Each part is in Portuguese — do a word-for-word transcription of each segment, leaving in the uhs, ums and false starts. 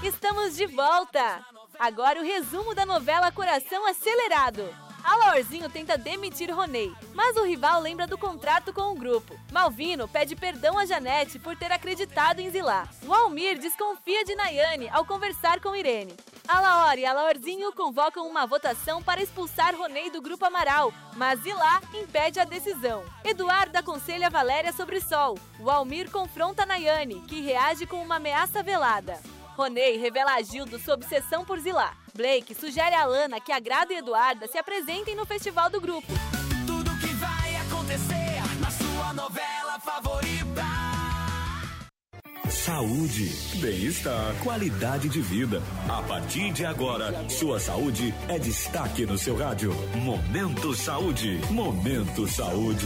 Estamos de volta! Agora o resumo da novela Coração Acelerado. Alaorzinho tenta demitir Ronei, mas o rival lembra do contrato com o grupo. Malvino pede perdão a Janete por ter acreditado em Zilá. O Almir desconfia de Nayane ao conversar com Irene. Alaor e Alaorzinho convocam uma votação para expulsar Ronei do grupo Amaral, mas Zilá impede a decisão. Eduardo aconselha Valéria sobre Sol. O Almir confronta Nayane, que reage com uma ameaça velada. Ronei revela a Gildo sua obsessão por Zilá. Blake sugere a Lana que a Grada e Eduarda se apresentem no festival do grupo. Tudo que vai acontecer na sua novela favorita. Saúde, bem-estar, qualidade de vida. A partir de agora, sua saúde é destaque no seu rádio. Momento Saúde. Momento Saúde.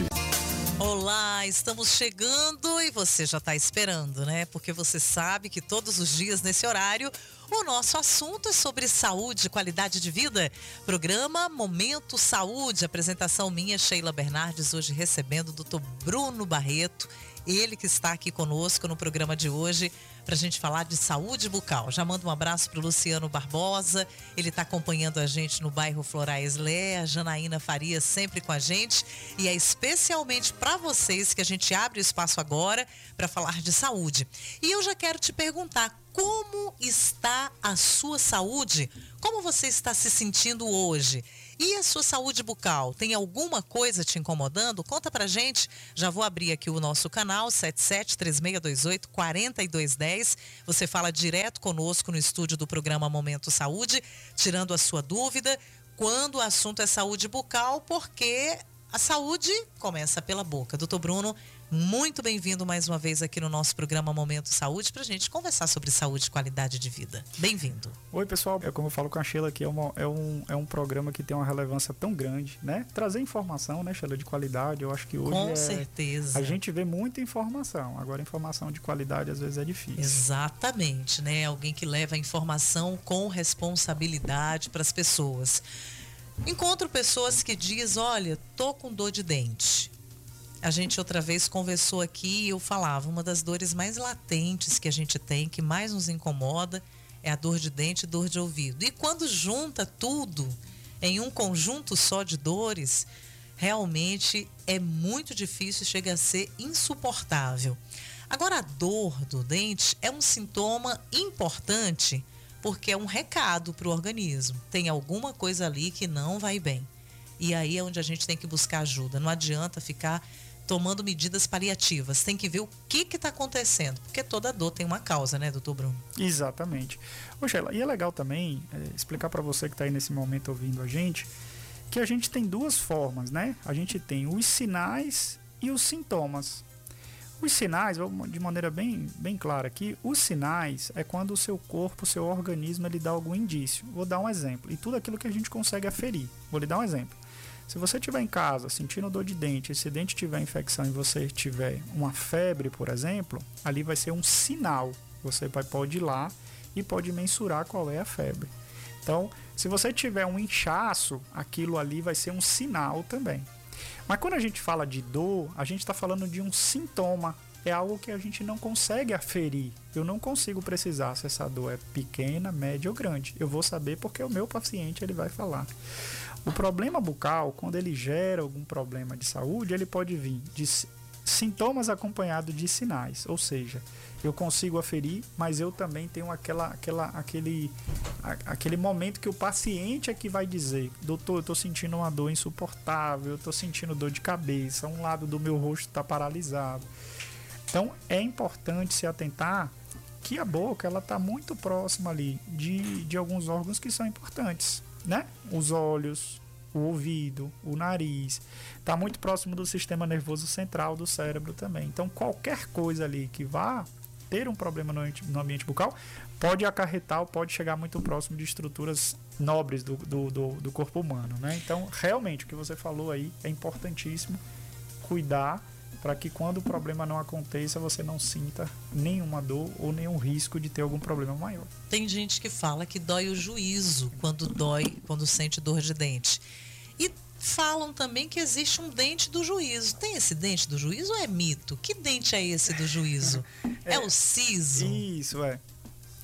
Olá, estamos chegando e você já está esperando, né? Porque você sabe que todos os dias nesse horário o nosso assunto é sobre saúde e qualidade de vida. Programa Momento Saúde, apresentação minha, Sheila Bernardes, hoje recebendo o doutor Bruno Barreto. Ele que está aqui conosco no programa de hoje para a gente falar de saúde bucal. Já mando um abraço para o Luciano Barbosa, ele está acompanhando a gente no bairro Florais Lé, a Janaína Faria sempre com a gente, e é especialmente para vocês que a gente abre o espaço agora para falar de saúde. E eu já quero te perguntar, como está a sua saúde? Como você está se sentindo hoje? E a sua saúde bucal? Tem alguma coisa te incomodando? Conta pra gente. Já vou abrir aqui o nosso canal sete sete três seis dois oito quatro dois um zero. Você fala direto conosco no estúdio do programa Momento Saúde, tirando a sua dúvida quando o assunto é saúde bucal, porque a saúde começa pela boca. Doutor Bruno, muito bem-vindo mais uma vez aqui no nosso programa Momento Saúde para a gente conversar sobre saúde e qualidade de vida. Bem-vindo. Oi, pessoal. É como eu falo com a Sheila aqui, é, uma, é, um, é um programa que tem uma relevância tão grande, né? Trazer informação, né, Sheila, de qualidade, eu acho que hoje com é, certeza. A gente vê muita informação, agora informação de qualidade às vezes é difícil. Exatamente, né? Alguém que leva a informação com responsabilidade para as pessoas. Encontro pessoas que dizem, olha, tô com dor de dente. A gente outra vez conversou aqui e eu falava, uma das dores mais latentes que a gente tem, que mais nos incomoda, é a dor de dente e dor de ouvido. E quando junta tudo em um conjunto só de dores, realmente é muito difícil, chega a ser insuportável. Agora, a dor do dente é um sintoma importante, porque é um recado para o organismo. Tem alguma coisa ali que não vai bem. E aí é onde a gente tem que buscar ajuda. Não adianta ficar tomando medidas paliativas. Tem que ver o que está acontecendo. Porque toda dor tem uma causa, né, doutor Bruno? Exatamente. Ô, Sheila, e é legal também é, explicar para você que está aí nesse momento ouvindo a gente, que a gente tem duas formas, né? A gente tem os sinais e os sintomas. Os sinais, de maneira bem, bem clara aqui, os sinais é quando o seu corpo, o seu organismo, ele dá algum indício. Vou dar um exemplo. E tudo aquilo que a gente consegue aferir. Vou lhe dar um exemplo. Se você estiver em casa sentindo dor de dente, esse dente tiver infecção e você tiver uma febre, por exemplo, ali vai ser um sinal. Você vai, pode ir lá e pode mensurar qual é a febre. Então, se você tiver um inchaço, aquilo ali vai ser um sinal também. Mas quando a gente fala de dor, a gente está falando de um sintoma. É algo que a gente não consegue aferir. Eu não consigo precisar se essa dor é pequena, média ou grande. Eu vou saber porque o meu paciente ele vai falar. O problema bucal, quando ele gera algum problema de saúde, ele pode vir de sintomas acompanhados de sinais. Ou seja, eu consigo aferir, mas eu também tenho aquela, aquela, aquele, aquele momento que o paciente é que vai dizer: doutor, eu estou sentindo uma dor insuportável, eu estou sentindo dor de cabeça, um lado do meu rosto está paralisado. Então é importante se atentar que a boca ela está muito próxima ali de, de alguns órgãos que são importantes, né? Os olhos, o ouvido, o nariz, está muito próximo do sistema nervoso central do cérebro também. Então qualquer coisa ali que vá ter um problema no ambiente, no ambiente bucal pode acarretar ou pode chegar muito próximo de estruturas nobres do, do, do, do corpo humano, né? Então realmente o que você falou aí é importantíssimo cuidar para que quando o problema não aconteça, você não sinta nenhuma dor ou nenhum risco de ter algum problema maior. Tem gente que fala que dói o juízo quando dói, quando sente dor de dente. E falam também que existe um dente do juízo. Tem esse dente do juízo ou é mito? Que dente é esse do juízo? É, é o siso? Isso, é.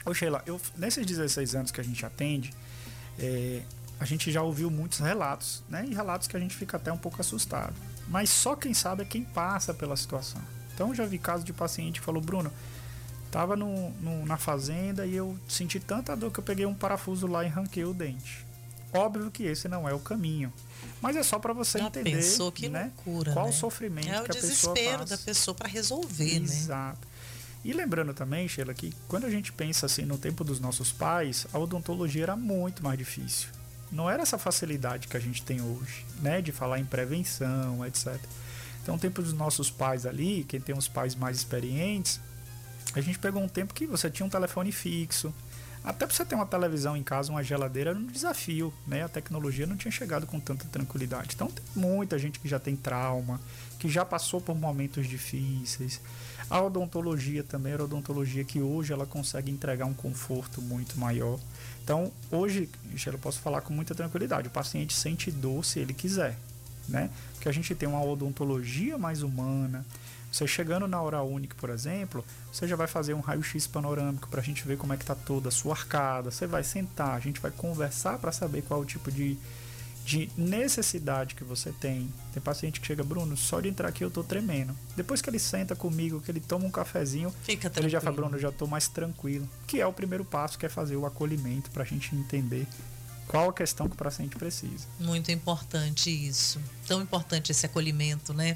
Ô Sheila, eu, nesses dezesseis anos que a gente atende, é, a gente já ouviu muitos relatos, né? E relatos que a gente fica até um pouco assustado. Mas só quem sabe é quem passa pela situação. Então eu já vi casos de paciente que falou, Bruno, tava no, no, na fazenda e eu senti tanta dor que eu peguei um parafuso lá e arranquei o dente. Óbvio que esse não é o caminho. Mas é só para você já entender, pensou que né, loucura, qual né? o sofrimento é o que a pessoa desespero passa. da pessoa para resolver, Exato. né? Exato. E lembrando também, Sheila, que quando a gente pensa assim no tempo dos nossos pais, a odontologia era muito mais difícil. Não era essa facilidade que a gente tem hoje, né, de falar em prevenção, etcétera. Então, no tempo dos nossos pais ali, quem tem uns pais mais experientes, a gente pegou um tempo que você tinha um telefone fixo. Até para você ter uma televisão em casa, uma geladeira, era um desafio, né? A tecnologia não tinha chegado com tanta tranquilidade. Então, tem muita gente que já tem trauma, que já passou por momentos difíceis. A odontologia também era a odontologia que hoje ela consegue entregar um conforto muito maior. Então, hoje, eu posso falar com muita tranquilidade, o paciente sente dor se ele quiser, né? Porque a gente tem uma odontologia mais humana. Você chegando na Oral Unique, por exemplo, você já vai fazer um raio-x panorâmico para a gente ver como é que está toda a sua arcada. Você vai sentar, a gente vai conversar para saber qual é o tipo de, de necessidade que você tem. Tem paciente que chega, Bruno, só de entrar aqui eu tô tremendo. Depois que ele senta comigo, que ele toma um cafezinho, Fica ele já fala, Bruno, eu já tô mais tranquilo. Que é o primeiro passo, que é fazer o acolhimento para a gente entender qual a questão que o paciente precisa. Muito importante isso. Tão importante esse acolhimento, né?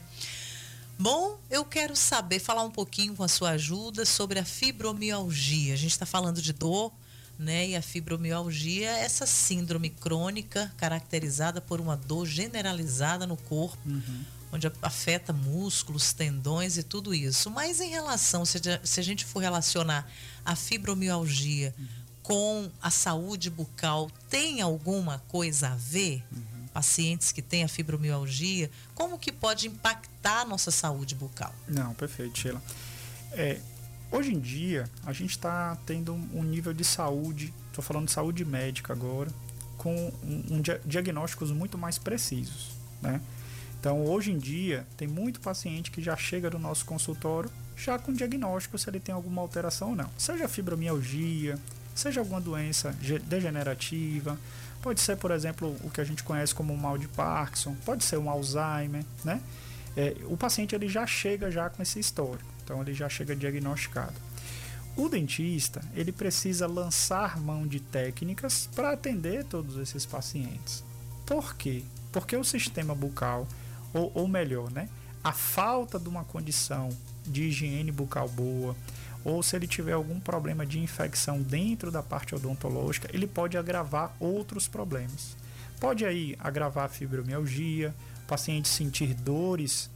Bom, eu quero saber, falar um pouquinho com a sua ajuda sobre a fibromialgia. A gente está falando de dor, né? E a fibromialgia é essa síndrome crônica caracterizada por uma dor generalizada no corpo, uhum. onde afeta músculos, tendões e tudo isso. Mas em relação, se a gente for relacionar a fibromialgia uhum. com a saúde bucal, tem alguma coisa a ver? Uhum. Pacientes que têm a fibromialgia, como que pode impactar a nossa saúde bucal? Não, perfeito, Sheila. É, hoje em dia, a gente está tendo um nível de saúde, estou falando de saúde médica agora, com um, um diagnósticos muito mais precisos, né? Então, hoje em dia, tem muito paciente que já chega no nosso consultório já com diagnóstico se ele tem alguma alteração ou não. Seja fibromialgia, seja alguma doença degenerativa, pode ser, por exemplo, o que a gente conhece como um mal de Parkinson, pode ser um Alzheimer, né? É, o paciente ele já chega já com esse histórico, então ele já chega diagnosticado. O dentista, ele precisa lançar mão de técnicas para atender todos esses pacientes. Por quê? Porque o sistema bucal, ou, ou melhor, né? A falta de uma condição de higiene bucal boa, ou se ele tiver algum problema de infecção dentro da parte odontológica, ele pode agravar outros problemas. Pode aí agravar a fibromialgia, o paciente sentir dores,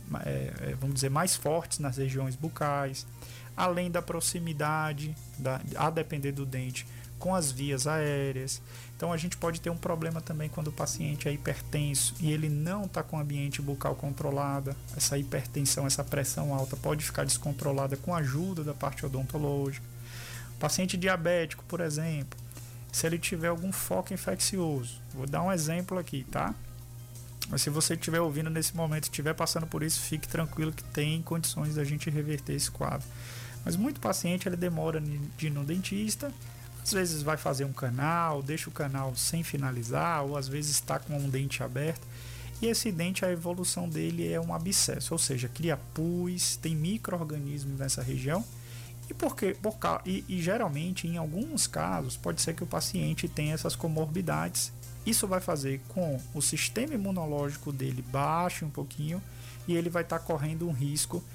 é, vamos dizer, mais fortes nas regiões bucais, além da proximidade, da, a depender do dente, com as vias aéreas. Então a gente pode ter um problema também quando o paciente é hipertenso e ele não está com o ambiente bucal controlado. Essa hipertensão, essa pressão alta pode ficar descontrolada com a ajuda da parte odontológica. Paciente diabético, por exemplo, se ele tiver algum foco infeccioso, vou dar um exemplo aqui, tá? Mas se você estiver ouvindo nesse momento, estiver passando por isso, fique tranquilo que tem condições da gente reverter esse quadro. Mas muito paciente ele demora de ir no dentista, às vezes vai fazer um canal, deixa o canal sem finalizar, ou às vezes está com um dente aberto. E esse dente, a evolução dele é um abscesso, ou seja, cria pus, tem micro-organismos nessa região. E, porque, por, e, e geralmente, em alguns casos, pode ser que o paciente tenha essas comorbidades. Isso vai fazer com o sistema imunológico dele baixe um pouquinho e ele vai estar tá correndo um risco